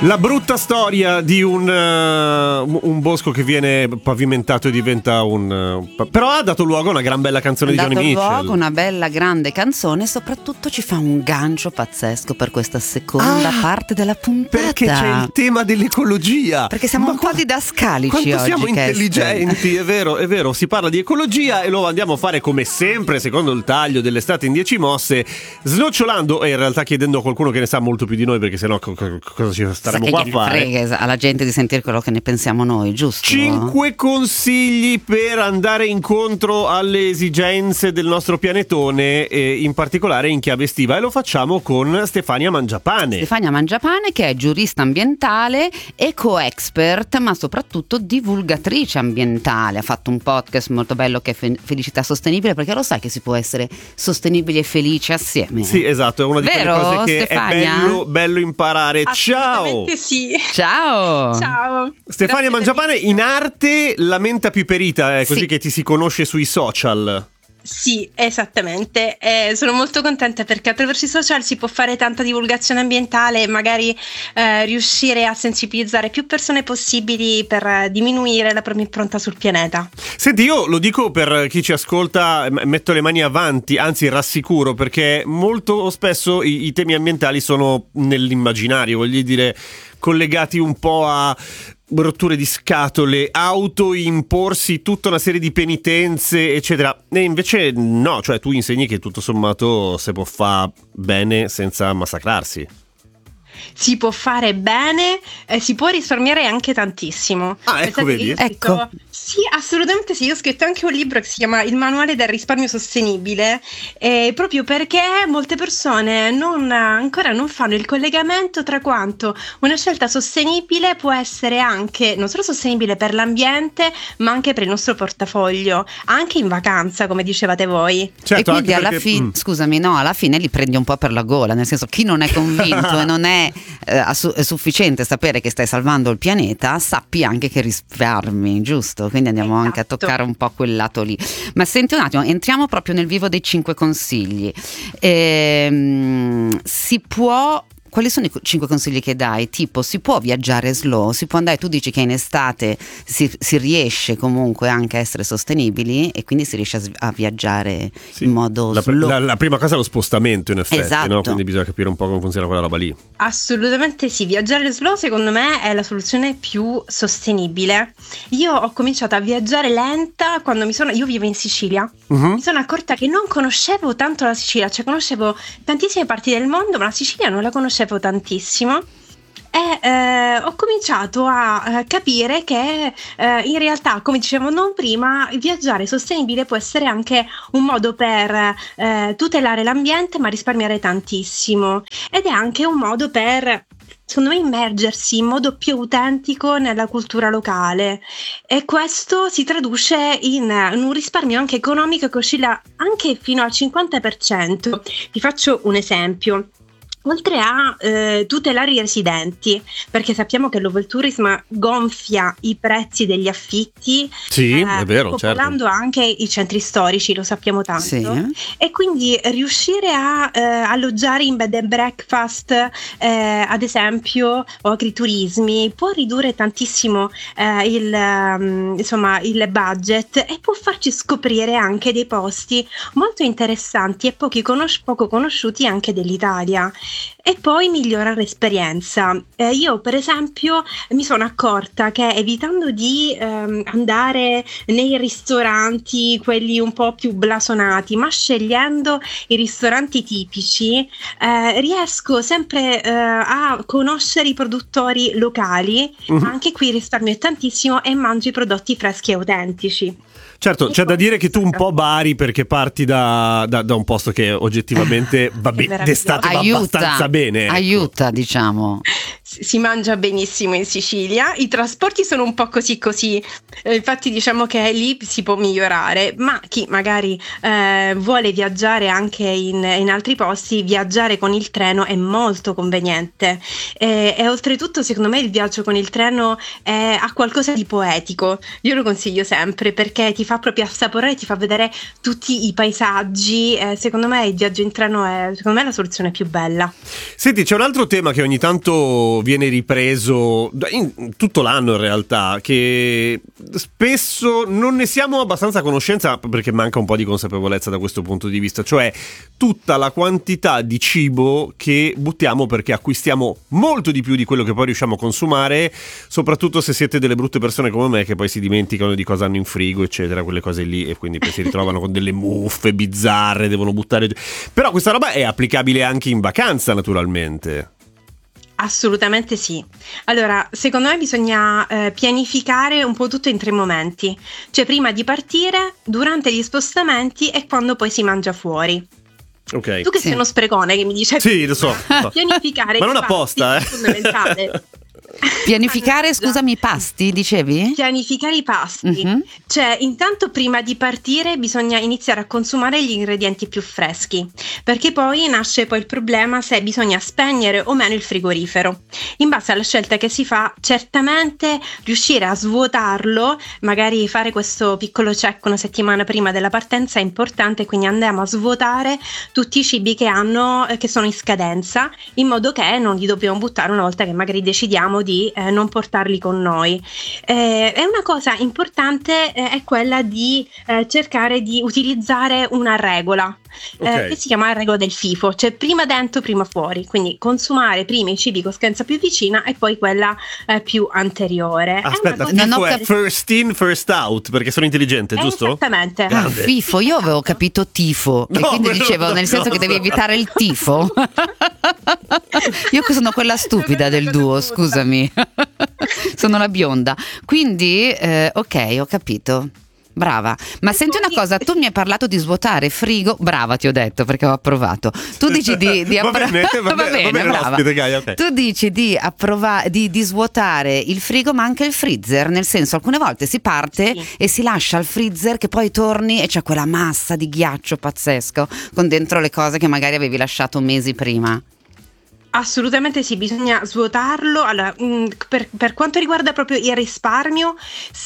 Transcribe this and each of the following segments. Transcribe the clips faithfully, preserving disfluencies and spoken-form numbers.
La brutta storia di un, uh, un bosco che viene pavimentato e diventa un... Uh, però ha dato luogo a una gran bella canzone di Johnny Mitchell. Ha dato luogo a una bella grande canzone e soprattutto ci fa un gancio pazzesco per questa seconda ah, parte della puntata. Perché c'è il tema dell'ecologia. Perché siamo Ma un po' didascalici quanto oggi. Siamo intelligenti, è vero, è vero. Si parla di ecologia e lo andiamo a fare come sempre, secondo il taglio dell'estate in dieci mosse, snocciolando e in realtà chiedendo a qualcuno che ne sa molto più di noi, perché sennò co- co- cosa ci staremo qua a fare? Frega alla gente di sentire quello che ne pensiamo noi, giusto? Cinque consigli per andare incontro alle esigenze del nostro pianetone, e in particolare in chiave estiva, e lo facciamo con Stefania Mangiapane. Stefania Mangiapane, che è giurista ambientale, eco-expert, ma soprattutto divulgatrice ambientale. Ha fatto un podcast molto bello che è Fe- Felicità Sostenibile, perché lo sai che si può essere sostenibili e felici assieme. Sì, esatto, è una di Vero, quelle cose che Stefania? è bello, bello imparare. Ciao! Sì. Ciao. Ciao. Stefania Mangiapane, in arte la menta piperita, è così sì. che ti si conosce sui social. Sì, esattamente. Eh, sono molto contenta perché attraverso i social si può fare tanta divulgazione ambientale e magari eh, riuscire a sensibilizzare più persone possibili per diminuire la propria impronta sul pianeta. Senti, io lo dico per chi ci ascolta, metto le mani avanti, anzi rassicuro, perché molto spesso i, i temi ambientali sono nell'immaginario, voglio dire, collegati un po' a rotture di scatole, autoimporsi tutta una serie di penitenze, eccetera. E invece no, cioè tu insegni che tutto sommato si può fare bene senza massacrarsi. Si può fare bene, eh, si può risparmiare anche tantissimo. Ah, ecco, vedi? Io scritto, ecco. Sì, assolutamente sì. Io ho scritto anche un libro che si chiama Il manuale del risparmio sostenibile, eh, proprio perché molte persone non, ancora non fanno il collegamento tra quanto una scelta sostenibile può essere anche non solo sostenibile per l'ambiente, ma anche per il nostro portafoglio, anche in vacanza, come dicevate voi. Certo, e quindi alla perché... fine, mm. scusami, no, alla fine li prendi un po' per la gola, nel senso, chi non è convinto e non è, eh, assu- è sufficiente sapere che stai salvando il pianeta, sappi anche che risparmi, giusto? Quindi andiamo Esatto. anche a toccare un po' quel lato lì. Ma senti un attimo, entriamo proprio nel vivo dei cinque consigli. Ehm, si può... Quali sono i cinque consigli che dai? Tipo, si può viaggiare slow? Si può andare, tu dici che in estate si, si riesce comunque anche a essere sostenibili e quindi si riesce a, a viaggiare Sì. in modo la, slow. la, la prima cosa è lo spostamento, in effetti, Esatto. no? Quindi bisogna capire un po' come funziona quella roba lì. Assolutamente sì, viaggiare slow secondo me è la soluzione più sostenibile. Io ho cominciato a viaggiare lenta quando mi sono, io vivo in Sicilia, Uh-huh. mi sono accorta che non conoscevo tanto la Sicilia, cioè conoscevo tantissime parti del mondo, ma la Sicilia non la conoscevo tantissimo. E eh, ho cominciato a eh, capire che eh, in realtà, come dicevamo prima, viaggiare sostenibile può essere anche un modo per eh, tutelare l'ambiente ma risparmiare tantissimo, ed è anche un modo per, secondo me, immergersi in modo più autentico nella cultura locale, e questo si traduce in, in un risparmio anche economico che oscilla anche fino al cinquanta per cento. Vi faccio un esempio. Oltre a eh, tutelare i residenti, perché sappiamo che l'overtourism gonfia i prezzi degli affitti, Sì, eh, è vero, popolando certo. anche i centri storici, lo sappiamo tanto. Sì. E quindi riuscire a eh, alloggiare in bed and breakfast, eh, ad esempio, o agriturismi, può ridurre tantissimo eh, il, um, insomma, il budget, e può farci scoprire anche dei posti molto interessanti e pochi conos- poco conosciuti anche dell'Italia. E poi migliorare l'esperienza. Eh, io per esempio mi sono accorta che, evitando di ehm, andare nei ristoranti, quelli un po' più blasonati, ma scegliendo i ristoranti tipici, eh, riesco sempre eh, a conoscere i produttori locali. Uh-huh. Anche qui risparmio tantissimo e mangio i prodotti freschi e autentici. Certo, c'è da dire che tu un po' bari, perché parti da, da, da un posto che oggettivamente va bene, d'estate va aiuta, abbastanza bene. Ecco. Aiuta, diciamo. Si mangia benissimo in Sicilia, i trasporti sono un po' così così, eh, infatti diciamo che lì si può migliorare, ma chi magari eh, vuole viaggiare anche in, in altri posti, viaggiare con il treno è molto conveniente, e, e oltretutto secondo me il viaggio con il treno è, ha qualcosa di poetico. Io lo consiglio sempre perché ti fa proprio assaporare, ti fa vedere tutti i paesaggi, eh, secondo me il viaggio in treno è, secondo me, la soluzione più bella. Senti, c'è un altro tema che ogni tanto viene ripreso in tutto l'anno in realtà, che spesso non ne siamo abbastanza a conoscenza perché manca un po' di consapevolezza da questo punto di vista, cioè tutta la quantità di cibo che buttiamo perché acquistiamo molto di più di quello che poi riusciamo a consumare, soprattutto se siete delle brutte persone come me che poi si dimenticano di cosa hanno in frigo eccetera, quelle cose lì, e quindi poi si ritrovano con delle muffe bizzarre, devono buttare. Però questa roba è applicabile anche in vacanza naturalmente. Assolutamente sì. Allora, secondo me bisogna eh, pianificare un po' tutto in tre momenti, cioè prima di partire, durante gli spostamenti e quando poi si mangia fuori. Ok. Tu che sì. sei uno sprecone che mi dice sì, lo so. pianificare ma non i apposta, pasti eh. è fondamentale. Pianificare, scusami, i pasti, dicevi? Pianificare i pasti, Mm-hmm. cioè intanto prima di partire bisogna iniziare a consumare gli ingredienti più freschi, perché poi nasce poi il problema se bisogna spegnere o meno il frigorifero. In base alla scelta che si fa, certamente riuscire a svuotarlo, magari fare questo piccolo check una settimana prima della partenza è importante, quindi andiamo a svuotare tutti i cibi che hanno, che sono in scadenza, in modo che non li dobbiamo buttare una volta che magari decidiamo di eh, non portarli con noi. Eh, è una cosa importante eh, è quella di eh, cercare di utilizzare una regola eh, Okay. che si chiama la regola del FIFO, cioè prima dentro prima fuori, quindi consumare prima i cibi con scadenza più vicina e poi quella eh, più anteriore. È Aspetta, una cosa non FIFO ho è cap- first in first out perché sono intelligente, giusto? Esattamente. Ah, Grande. FIFO, io avevo capito tifo e No, quindi quello dicevo no, nel senso no, che devi no. evitare il tifo. Io che sono quella stupida del duo, scusami. Sono la bionda. Quindi, eh, ok, ho capito. Brava, ma senti una cosa, tu mi hai parlato di svuotare frigo, brava ti ho detto perché ho approvato. Tu dici di, di Va appro- bene, va bene, va bene, brava. l'ospite, Gaia, ok. Tu dici di, approva- di, di svuotare il frigo ma anche il freezer, nel senso alcune volte si parte Sì. e si lascia al freezer che poi torni e c'è quella massa di ghiaccio pazzesco con dentro le cose che magari avevi lasciato mesi prima. Assolutamente sì, bisogna svuotarlo. Allora, mh, per, per quanto riguarda proprio il risparmio,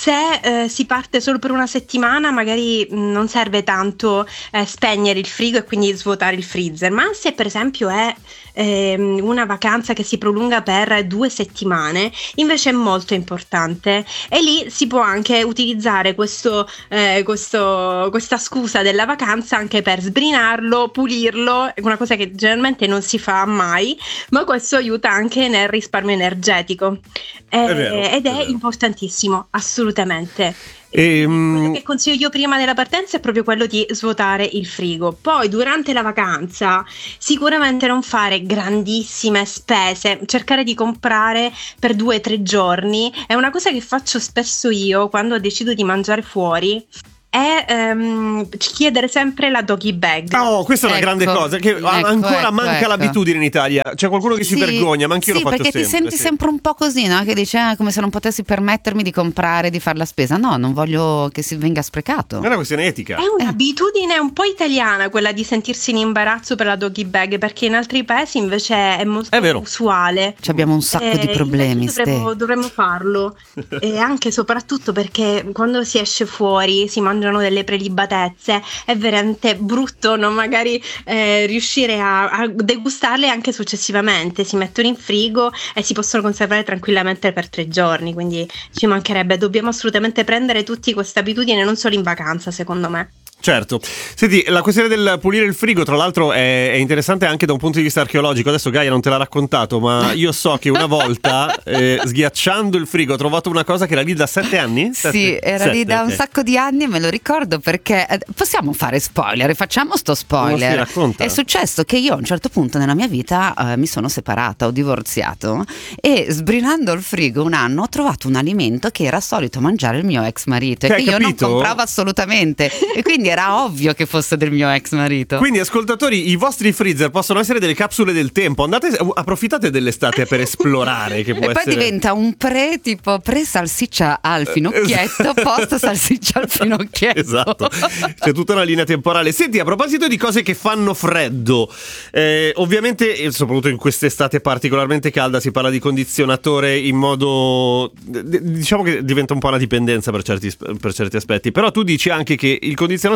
se eh, si parte solo per una settimana, magari mh, non serve tanto eh, spegnere il frigo e quindi svuotare il freezer, ma se per esempio è ehm, una vacanza che si prolunga per due settimane, invece è molto importante e lì si può anche utilizzare questo, eh, questo, questa scusa della vacanza anche per sbrinarlo, pulirlo, è una cosa che generalmente non si fa mai, ma questo aiuta anche nel risparmio energetico. Eh, È vero, ed è è, vero. importantissimo, assolutamente. E, Quello mm, che consiglio io prima della partenza è proprio quello di svuotare il frigo. Poi durante la vacanza sicuramente non fare grandissime spese, cercare di comprare per due o tre giorni. È una cosa che faccio spesso io quando decido di mangiare fuori. È ehm, chiedere sempre la doggy bag. oh, questa è una Ecco, grande cosa che ecco, ancora ecco, manca ecco. l'abitudine in Italia. C'è qualcuno che si Sì, vergogna, ma anch'io sì, lo faccio perché sempre. ti senti sì. sempre un po' così, no? Che dici ah, come se non potessi permettermi di comprare, di fare la spesa. No, non voglio che si venga sprecato. È una questione etica. È un'abitudine un po' italiana quella di sentirsi in imbarazzo per la doggy bag, perché in altri paesi invece è molto È vero. usuale. Ci abbiamo un sacco Eh, di problemi, invece dovremmo, Ste. dovremmo farlo e anche e soprattutto perché quando si esce fuori si mangiano delle prelibatezze, è veramente brutto non magari eh, riuscire a, a degustarle anche successivamente, si mettono in frigo e si possono conservare tranquillamente per tre giorni, quindi ci mancherebbe, dobbiamo assolutamente prendere tutti questa abitudine, non solo in vacanza secondo me. Certo. Senti, la questione del pulire il frigo, tra l'altro, è, è interessante anche da un punto di vista archeologico. Adesso Gaia non te l'ha raccontato, ma io so che una volta, eh, sghiacciando il frigo, ho trovato una cosa che era lì da sette anni? Sette? Sì, era Sette, lì da un ok. sacco di anni e me lo ricordo perché eh, possiamo fare spoiler, facciamo sto spoiler. Oh, sì, racconta. È successo che io a un certo punto nella mia vita eh, mi sono separata, ho divorziato e sbrinando il frigo un anno ho trovato un alimento che era solito mangiare il mio ex marito e Che che hai io non capito? compravo assolutamente e quindi era ovvio che fosse del mio ex marito. Quindi, ascoltatori, i vostri freezer possono essere delle capsule del tempo. Andate, approfittate dell'estate per esplorare. Che può E poi essere... diventa un pre tipo pre salsiccia al finocchietto, post salsiccia al finocchietto. Esatto, c'è tutta una linea temporale. Senti, a proposito di cose che fanno freddo, eh, ovviamente, e soprattutto in quest'estate particolarmente calda, si parla di condizionatore in modo, d- diciamo che diventa un po' una dipendenza per certi, per certi aspetti. Però tu dici anche che il condizionatore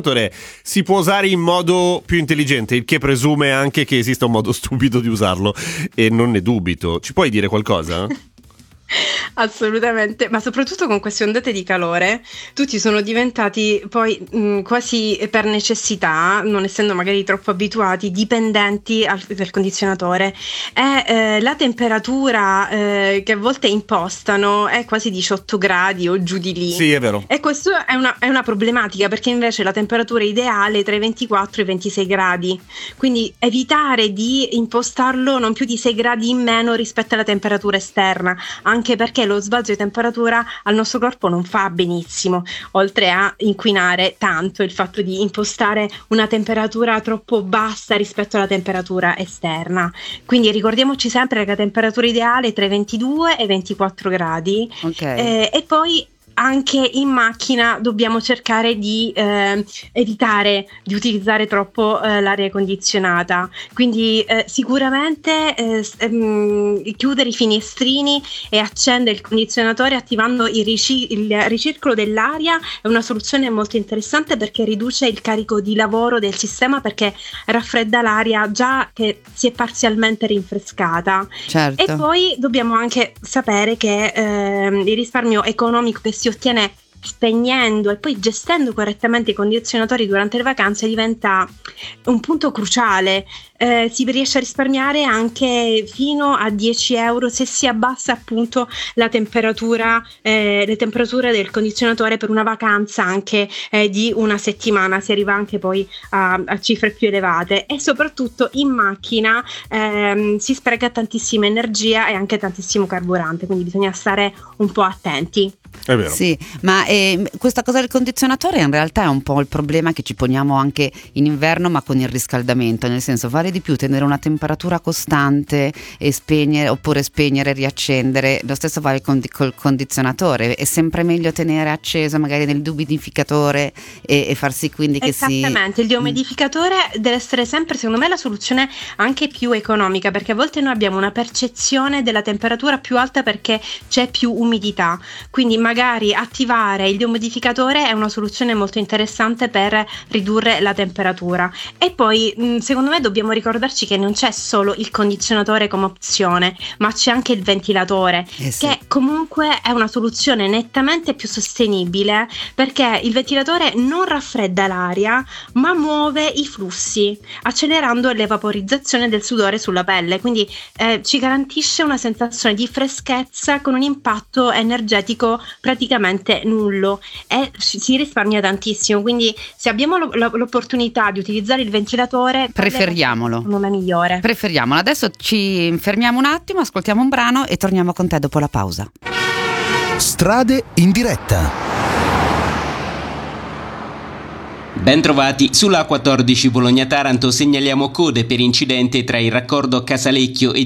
condizionatore si può usare in modo più intelligente, il che presume anche che esista un modo stupido di usarlo, e non ne dubito. Ci puoi dire qualcosa? Assolutamente, ma soprattutto con queste ondate di calore tutti sono diventati poi mh, quasi per necessità, non essendo magari troppo abituati, dipendenti al, del condizionatore. E eh, la temperatura eh, che a volte impostano è quasi diciotto gradi o giù di lì. Sì, è vero. E questo è una, è una problematica, perché invece la temperatura ideale è tra i ventiquattro e i ventisei gradi, quindi evitare di impostarlo non più di sei gradi in meno rispetto alla temperatura esterna, anche perché lo sbalzo di temperatura al nostro corpo non fa benissimo, oltre a inquinare tanto il fatto di impostare una temperatura troppo bassa rispetto alla temperatura esterna. Quindi ricordiamoci sempre che la temperatura ideale è tra i ventidue e i ventiquattro gradi. Okay. eh, e poi anche in macchina dobbiamo cercare di eh, evitare di utilizzare troppo eh, l'aria condizionata, quindi eh, sicuramente eh, ehm, chiudere i finestrini e accendere il condizionatore attivando il, rici- il ricircolo dell'aria è una soluzione molto interessante, perché riduce il carico di lavoro del sistema, perché raffredda l'aria già che si è parzialmente rinfrescata. Certo. E poi dobbiamo anche sapere che ehm, il risparmio economico che si ottiene spegnendo e poi gestendo correttamente i condizionatori durante le vacanze diventa un punto cruciale. Eh, si riesce a risparmiare anche fino a dieci euro se si abbassa appunto la temperatura, eh, le temperature del condizionatore per una vacanza anche eh, di una settimana. Si arriva anche poi a, a cifre più elevate, e soprattutto in macchina ehm, si spreca tantissima energia e anche tantissimo carburante, quindi bisogna stare un po' attenti. È vero. Sì, ma eh, questa cosa del condizionatore in realtà è un po' il problema che ci poniamo anche in inverno, ma con il riscaldamento, nel senso, vale di più tenere una temperatura costante e spegnere, oppure spegnere e riaccendere. Lo stesso vale con col condizionatore, è sempre meglio tenere acceso magari nel dehumidificatore e, e far sì quindi che si... Esattamente, il dehumidificatore deve essere sempre, secondo me, la soluzione anche più economica, perché a volte noi abbiamo una percezione della temperatura più alta perché c'è più umidità, quindi magari attivare il dehumidificatore è una soluzione molto interessante per ridurre la temperatura. E poi mh, secondo me dobbiamo ricordarci che non c'è solo il condizionatore come opzione, ma c'è anche il ventilatore, Eh sì. che comunque è una soluzione nettamente più sostenibile, perché il ventilatore non raffredda l'aria ma muove i flussi, accelerando l'evaporizzazione del sudore sulla pelle, quindi eh, ci garantisce una sensazione di freschezza con un impatto energetico praticamente nullo, e si risparmia tantissimo. Quindi se abbiamo l'opportunità di utilizzare il ventilatore, preferiamolo. Non è migliore. Preferiamolo. Adesso ci fermiamo un attimo, ascoltiamo un brano e torniamo con te dopo la pausa. Strade in diretta. Bentrovati, sulla A quattordici Bologna-Taranto segnaliamo code per incidente tra il raccordo Casalecchio e